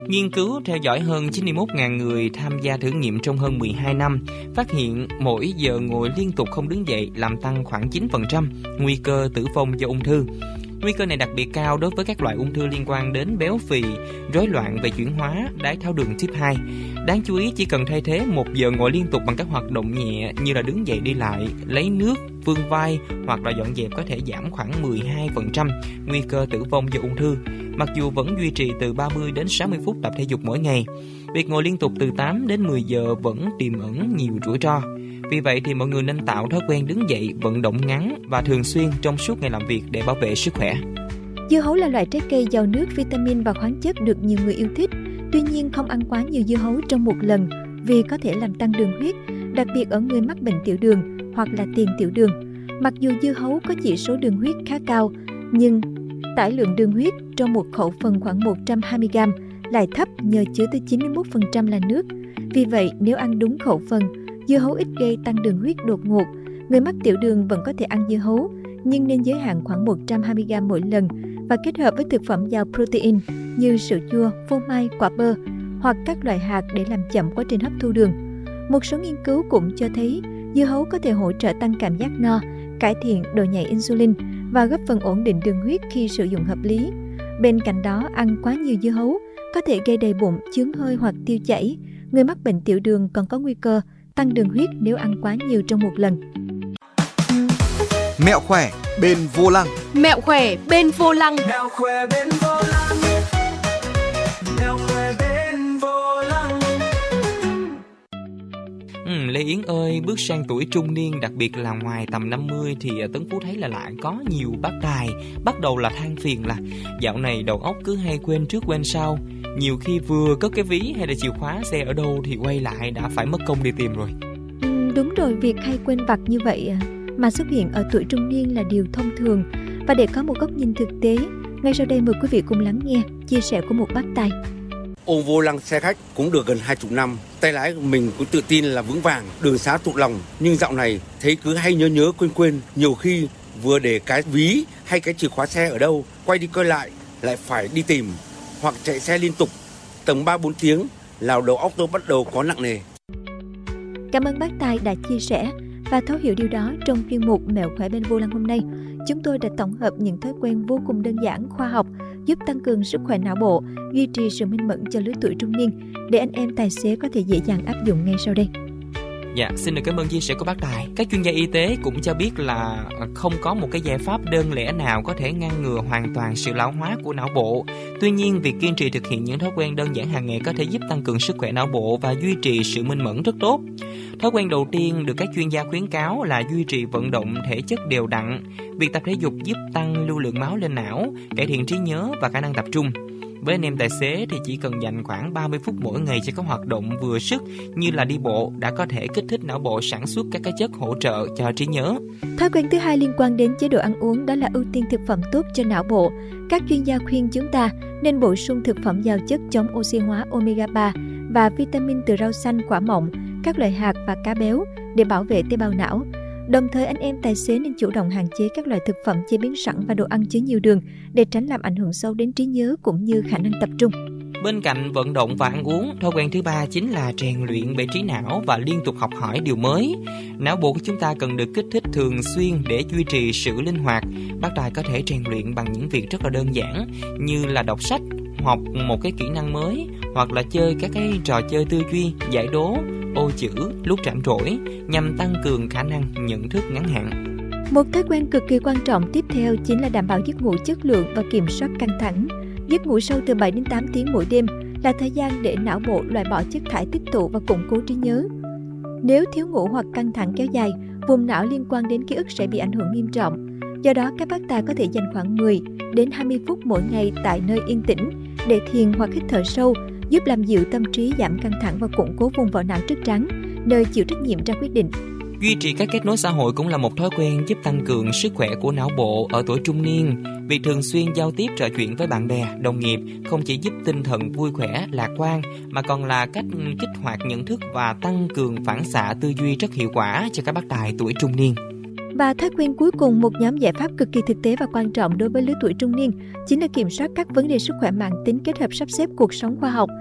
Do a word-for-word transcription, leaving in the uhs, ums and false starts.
Nghiên cứu theo dõi hơn chín mươi mốt nghìn người tham gia thử nghiệm trong hơn mười hai năm, phát hiện mỗi giờ ngồi liên tục không đứng dậy làm tăng khoảng chín phần trăm nguy cơ tử vong do ung thư. Nguy cơ này đặc biệt cao đối với các loại ung thư liên quan đến béo phì, rối loạn về chuyển hóa, đái tháo đường type hai. Đáng chú ý, chỉ cần thay thế một giờ ngồi liên tục bằng các hoạt động nhẹ như là đứng dậy đi lại, lấy nước, vươn vai hoặc là dọn dẹp có thể giảm khoảng mười hai phần trăm nguy cơ tử vong do ung thư, mặc dù vẫn duy trì từ ba mươi đến sáu mươi phút tập thể dục mỗi ngày. Việc ngồi liên tục từ tám đến mười giờ vẫn tiềm ẩn nhiều rủi ro. Vì vậy thì mọi người nên tạo thói quen đứng dậy, vận động ngắn và thường xuyên trong suốt ngày làm việc để bảo vệ sức khỏe. Dưa hấu là loại trái cây giàu nước, vitamin và khoáng chất được nhiều người yêu thích. Tuy nhiên, không ăn quá nhiều dưa hấu trong một lần vì có thể làm tăng đường huyết, đặc biệt ở người mắc bệnh tiểu đường hoặc là tiền tiểu đường. Mặc dù dưa hấu có chỉ số đường huyết khá cao, nhưng tải lượng đường huyết trong một khẩu phần khoảng một trăm hai mươi gam lại thấp nhờ chứa tới chín mươi mốt phần trăm là nước. Vì vậy, nếu ăn đúng khẩu phần, dưa hấu ít gây tăng đường huyết đột ngột. Người mắc tiểu đường vẫn có thể ăn dưa hấu, nhưng nên giới hạn khoảng một trăm hai mươi gam mỗi lần và kết hợp với thực phẩm giàu protein như sữa chua, phô mai, quả bơ hoặc các loại hạt để làm chậm quá trình hấp thu đường. Một số nghiên cứu cũng cho thấy dưa hấu có thể hỗ trợ tăng cảm giác no, cải thiện độ nhạy insulin và góp phần ổn định đường huyết khi sử dụng hợp lý. Bên cạnh đó, ăn quá nhiều dưa hấu có thể gây đầy bụng, chướng hơi hoặc tiêu chảy. Người mắc bệnh tiểu đường còn có nguy cơ tăng đường huyết nếu ăn quá nhiều trong một lần. Mẹo khỏe bên vô lăng. Mẹo khỏe bên vô lăng. Mẹo khỏe bên vô lăng. Mẹo khỏe bên vô lăng. Ừ, Lê Yến ơi, bước sang tuổi trung niên, đặc biệt là ngoài tầm năm mươi thì Tấn Phú thấy là lại có nhiều bác tài bắt đầu là than phiền là dạo này đầu óc cứ hay quên trước quên sau. Nhiều khi vừa cất cái ví hay là chìa khóa xe ở đâu thì quay lại đã phải mất công đi tìm rồi. Ừ, đúng rồi, việc hay quên vặt như vậy mà xuất hiện ở tuổi trung niên là điều thông thường. Và để có một góc nhìn thực tế, ngay sau đây mời quý vị cùng lắng nghe chia sẻ của một bác tài. Ôm vô lăng xe khách cũng được gần hai chục năm, tay lái của mình cũng tự tin là vững vàng, đường xá thuận lòng. Nhưng dạo này thấy cứ hay nhớ nhớ quên quên, nhiều khi vừa để cái ví hay cái chìa khóa xe ở đâu, quay đi quay lại lại phải đi tìm, hoặc chạy xe liên tục tầm ba bốn tiếng là đầu óc tôi bắt đầu có nặng nề. Cảm ơn bác tài đã chia sẻ và thấu hiểu điều đó trong chuyên mục Mẹo khỏe bên vô lăng hôm nay. Chúng tôi đã tổng hợp những thói quen vô cùng đơn giản, khoa học giúp tăng cường sức khỏe não bộ, duy trì sự minh mẫn cho lứa tuổi trung niên để anh em tài xế có thể dễ dàng áp dụng ngay sau đây. Dạ, xin được cảm ơn chia sẻ của bác Tài. Các chuyên gia y tế cũng cho biết là không có một cái giải pháp đơn lẻ nào có thể ngăn ngừa hoàn toàn sự lão hóa của não bộ. Tuy nhiên, việc kiên trì thực hiện những thói quen đơn giản hàng ngày có thể giúp tăng cường sức khỏe não bộ và duy trì sự minh mẫn rất tốt. Thói quen đầu tiên được các chuyên gia khuyến cáo là duy trì vận động thể chất đều đặn. Việc tập thể dục giúp tăng lưu lượng máu lên não, cải thiện trí nhớ và khả năng tập trung. Với anh em tài xế thì chỉ cần dành khoảng ba mươi phút mỗi ngày cho các hoạt động vừa sức như là đi bộ đã có thể kích thích não bộ sản xuất các cái chất hỗ trợ cho trí nhớ. Thói quen thứ hai liên quan đến chế độ ăn uống đó là ưu tiên thực phẩm tốt cho não bộ. Các chuyên gia khuyên chúng ta nên bổ sung thực phẩm giàu chất chống oxy hóa omega ba và vitamin từ rau xanh, quả mọng, các loại hạt và cá béo để bảo vệ tế bào não. Đồng thời, anh em tài xế nên chủ động hạn chế các loại thực phẩm chế biến sẵn và đồ ăn chứa nhiều đường để tránh làm ảnh hưởng sâu đến trí nhớ cũng như khả năng tập trung. Bên cạnh vận động và ăn uống, thói quen thứ ba chính là rèn luyện về trí não và liên tục học hỏi điều mới. Não bộ của chúng ta cần được kích thích thường xuyên để duy trì sự linh hoạt. Bác Tài có thể rèn luyện bằng những việc rất là đơn giản như là đọc sách, học một cái kỹ năng mới hoặc là chơi các cái trò chơi tư duy, giải đố, ô chữ lúc rảnh rỗi nhằm tăng cường khả năng nhận thức ngắn hạn. Một thói quen cực kỳ quan trọng tiếp theo chính là đảm bảo giấc ngủ chất lượng và kiểm soát căng thẳng. Giấc ngủ sâu từ bảy đến tám tiếng mỗi đêm là thời gian để não bộ loại bỏ chất thải tích tụ và củng cố trí nhớ. Nếu thiếu ngủ hoặc căng thẳng kéo dài, vùng não liên quan đến ký ức sẽ bị ảnh hưởng nghiêm trọng. Do đó, các bác tài có thể dành khoảng mười đến hai mươi phút mỗi ngày tại nơi yên tĩnh để thiền hoặc hít thở sâu, giúp làm dịu tâm trí, giảm căng thẳng và củng cố vùng vỏ não trước trán, nơi chịu trách nhiệm ra quyết định. Duy trì các kết nối xã hội cũng là một thói quen giúp tăng cường sức khỏe của não bộ ở tuổi trung niên. Việc thường xuyên giao tiếp trò chuyện với bạn bè, đồng nghiệp không chỉ giúp tinh thần vui khỏe, lạc quan mà còn là cách kích hoạt nhận thức và tăng cường phản xạ tư duy rất hiệu quả cho các bác tài tuổi trung niên. Và thói quen cuối cùng, một nhóm giải pháp cực kỳ thực tế và quan trọng đối với lứa tuổi trung niên, chính là kiểm soát các vấn đề sức khỏe mãn tính kết hợp sắp xếp cuộc sống khoa học.